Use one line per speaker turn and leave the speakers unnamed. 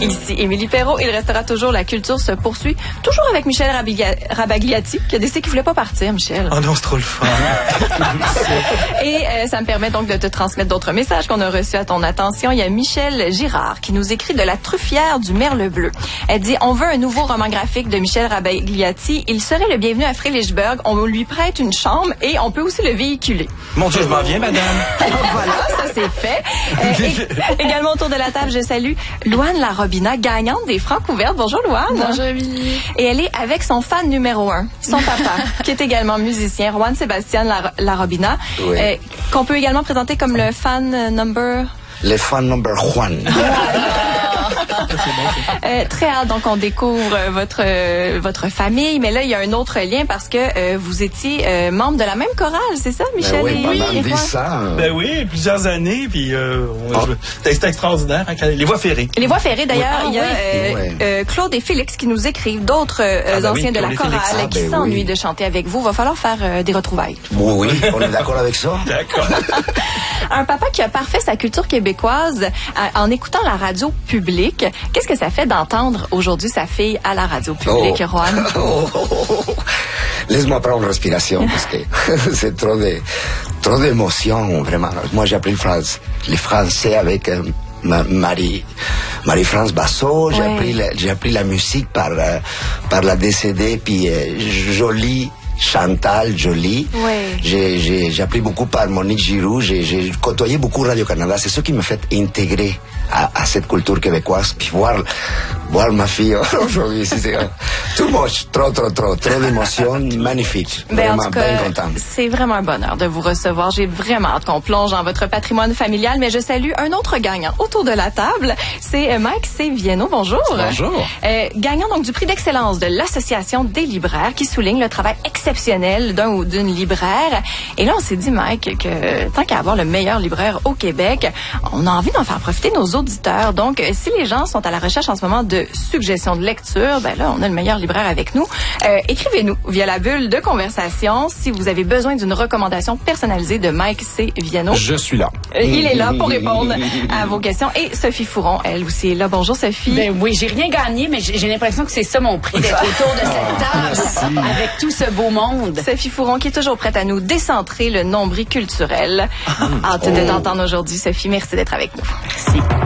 Ici Émilie Perrault. Il restera toujours La culture se poursuit. Toujours avec Michel Rabagliati, qui a décidé qu'il voulait pas partir, Michel.
Oh non, c'est trop le fun.
Et ça me permet donc de te transmettre d'autres messages qu'on a reçus à ton attention. Il y a Michel Girard qui nous écrit de La truffière du merle bleu. Elle dit, on veut un nouveau roman graphique de Michel Rabagliati. Il serait le bienvenu à Frélichberg. On lui prête une chambre et on peut aussi le véhiculer.
Mon Dieu, je m'en viens, madame.
Alors voilà, ça c'est fait. Également autour de la table, je salue Louane Larobina, gagnante des Francs ouvertes. Bonjour Louane.
Bonjour Émilie.
Et elle est avec son fan numéro 1, son papa, qui est également musicien, Juan Sébastien Larobina,
Oui.
qu'on peut également présenter comme le fan number...
Le fan number Juan.
Très hâte, donc on découvre votre famille, mais là il y a un autre lien parce que vous étiez membre de la même chorale, c'est ça, Michel?
Oui, pendant 10 ans.
Ben oui, plusieurs années, puis c'était extraordinaire. Les voies ferrées.
Les voies ferrées, d'ailleurs, il y a Claude et Félix qui nous écrivent, d'autres anciens de la chorale qui s'ennuient de chanter avec vous. Va falloir faire des retrouvailles.
Oui, on est d'accord avec ça.
D'accord.
Un papa qui a parfait sa culture québécoise en écoutant la radio publique. Qu'est-ce que ça fait d'entendre aujourd'hui sa fille à la radio publique, Juan?
Laisse-moi prendre respiration parce que c'est trop d'émotions, vraiment. Moi, j'ai appris le français avec Marie-France Basso. J'ai appris la musique par la décédée, puis Jolie. Chantal Jolie.
Oui.
J'ai appris beaucoup par Monique Giroux. J'ai côtoyé beaucoup Radio-Canada. C'est ce qui me fait intégrer à cette culture québécoise. Puis voir ma fille aujourd'hui, c'est too much, trop d'émotions, magnifique.
Ben,
Vraiment,
en tout cas,
bien content.
c'est vraiment un bonheur de vous recevoir. J'ai vraiment hâte qu'on plonge dans votre patrimoine familial, mais je salue un autre gagnant autour de la table. C'est Mike C. Vienno. Bonjour.
Bonjour.
Gagnant donc du prix d'excellence de l'Association des libraires qui souligne le travail exceptionnel d'un ou d'une libraire. Et là, on s'est dit, Mike, que tant qu'à avoir le meilleur libraire au Québec, on a envie d'en faire profiter nos auditeurs. Donc, si les gens sont à la recherche en ce moment de suggestions de lecture, ben là, on a le meilleur libraire avec nous. Écrivez-nous via la bulle de conversation si vous avez besoin d'une recommandation personnalisée de Mike C. Vienno.
Je suis là.
Il est là pour répondre à vos questions. Et Sophie Fouron, elle aussi est là. Bonjour, Sophie.
Ben oui, j'ai rien gagné, mais j'ai l'impression que c'est ça mon prix d'être autour de cette table avec tout ce beau monde.
Sophie Fouron qui est toujours prête à nous décentrer le nombril culturel. Hâte de t'entendre aujourd'hui, Sophie. Merci d'être avec nous.
Merci.